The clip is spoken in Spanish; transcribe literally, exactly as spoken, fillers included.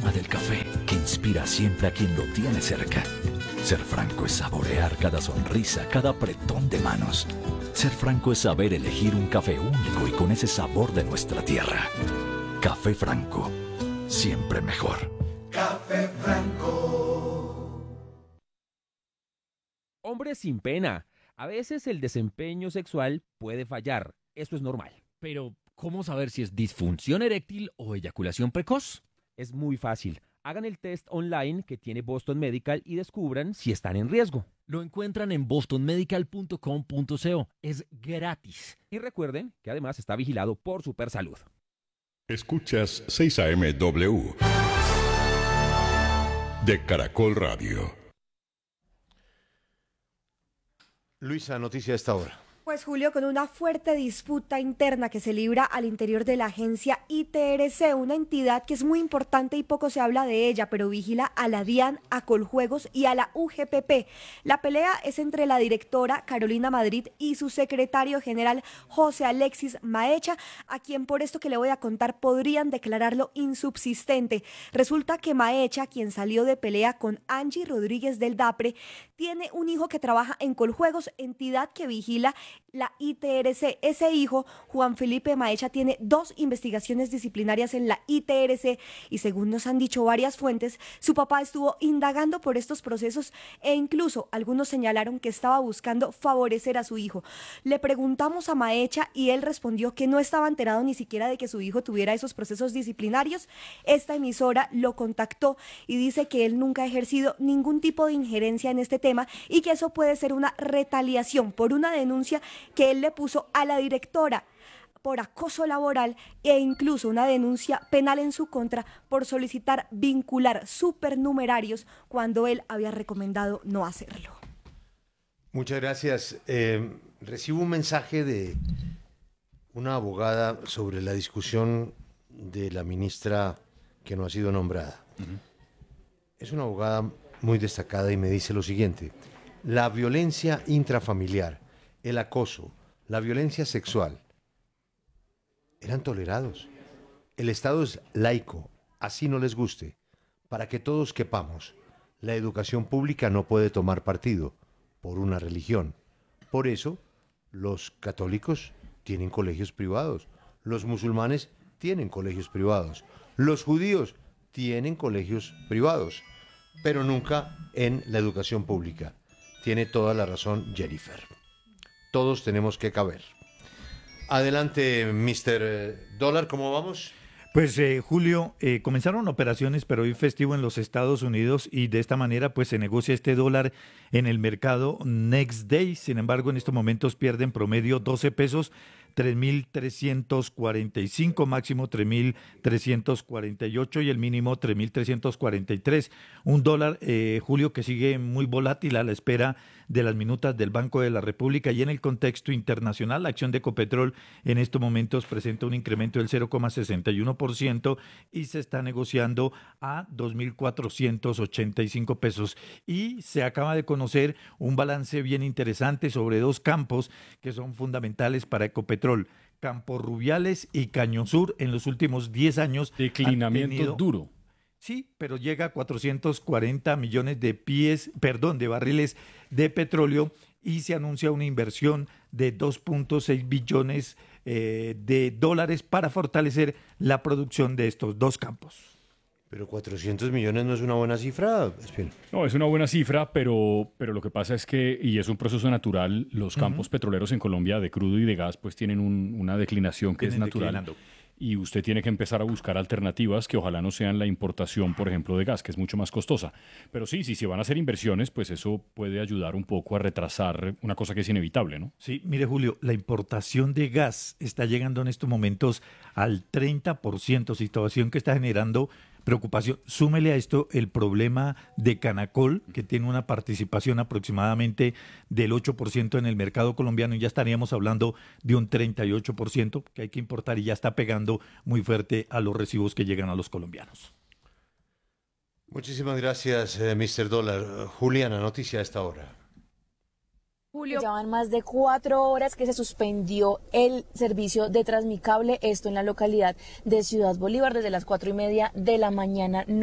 aroma del café que inspira siempre a quien lo tiene cerca. Ser franco es saborear cada sonrisa, cada apretón de manos. Ser franco es saber elegir un café único y con ese sabor de nuestra tierra. Café Franco, siempre mejor. Café Franco. Hombres sin pena. A veces el desempeño sexual puede fallar. Eso es normal. Pero, ¿cómo saber si es disfunción eréctil o eyaculación precoz? Es muy fácil. Hagan el test online que tiene Boston Medical y descubran si están en riesgo. Lo encuentran en boston medical punto com punto co. Es gratis. Y recuerden que además está vigilado por Supersalud. Escuchas seis A M W de Caracol Radio. Luisa, noticia a esta hora. Pues Julio, con una fuerte disputa interna que se libra al interior de la agencia I T R C, una entidad que es muy importante y poco se habla de ella, pero vigila a la DIAN, a Coljuegos y a la U G P P. La pelea es entre la directora Carolina Madrid y su secretario general José Alexis Maecha, a quien por esto que le voy a contar podrían declararlo insubsistente. Resulta que Maecha, quien salió de pelea con Angie Rodríguez del DAPRE, tiene un hijo que trabaja en Coljuegos, entidad que vigila la I T R C. Ese hijo, Juan Felipe Maecha, tiene dos investigaciones disciplinarias en la I T R C y según nos han dicho varias fuentes, su papá estuvo indagando por estos procesos e incluso algunos señalaron que estaba buscando favorecer a su hijo. Le preguntamos a Maecha y él respondió que no estaba enterado ni siquiera de que su hijo tuviera esos procesos disciplinarios. Esta emisora lo contactó y dice que él nunca ha ejercido ningún tipo de injerencia en este tema y que eso puede ser una retaliación por una denuncia que él le puso a la directora por acoso laboral e incluso una denuncia penal en su contra por solicitar vincular supernumerarios cuando él había recomendado no hacerlo. Muchas gracias. Eh, recibo un mensaje de una abogada sobre la discusión de la ministra que no ha sido nombrada. Uh-huh. Es una abogada muy destacada y me dice lo siguiente: la violencia intrafamiliar, el acoso, la violencia sexual, eran tolerados. El Estado es laico, así no les guste, para que todos quepamos. La educación pública no puede tomar partido por una religión. Por eso, los católicos tienen colegios privados, los musulmanes tienen colegios privados, los judíos tienen colegios privados, pero nunca en la educación pública. Tiene toda la razón Jennifer. Todos tenemos que caber. Adelante, mister Dólar, ¿cómo vamos? Pues eh, Julio, eh, comenzaron operaciones, pero hoy festivo en los Estados Unidos y de esta manera pues se negocia este dólar en el mercado Next Day. Sin embargo, en estos momentos pierden promedio doce pesos, tres mil trescientos cuarenta y cinco, máximo tres mil trescientos cuarenta y ocho y el mínimo tres mil trescientos cuarenta y tres. Un dólar, eh, Julio, que sigue muy volátil a la espera de las minutas del Banco de la República y en el contexto internacional. La acción de Ecopetrol en estos momentos presenta un incremento del cero coma sesenta y uno por ciento y se está negociando a dos mil cuatrocientos ochenta y cinco pesos. Y se acaba de conocer un balance bien interesante sobre dos campos que son fundamentales para Ecopetrol: Campos Rubiales y Caño Sur. En los últimos diez años declinamiento tenido, duro. Sí, pero llega a cuatrocientos cuarenta millones de pies, perdón, de barriles de petróleo y se anuncia una inversión de dos punto seis billones eh, de dólares para fortalecer la producción de estos dos campos. Pero cuatrocientos millones no es una buena cifra, Espino. No, es una buena cifra, pero, pero lo que pasa es que, y es un proceso natural, los campos uh-huh. petroleros en Colombia de crudo y de gas pues tienen un, una declinación que Vienen es natural. Declinando. Y usted tiene que empezar a buscar alternativas que ojalá no sean la importación, por ejemplo, de gas, que es mucho más costosa. Pero sí, si se van a hacer inversiones, pues eso puede ayudar un poco a retrasar una cosa que es inevitable, ¿no? Sí, mire, Julio, la importación de gas está llegando en estos momentos al treinta por ciento, situación que está generando preocupación. Súmele a esto el problema de Canacol, que tiene una participación aproximadamente del ocho por ciento en el mercado colombiano y ya estaríamos hablando de un treinta y ocho por ciento que hay que importar y ya está pegando muy fuerte a los recibos que llegan a los colombianos. Muchísimas gracias, eh, mister Dólar. Juliana, noticia a esta hora. Julio. Ya van más de cuatro horas que se suspendió el servicio de Transmicable, esto en la localidad de Ciudad Bolívar, desde las cuatro y media de la mañana.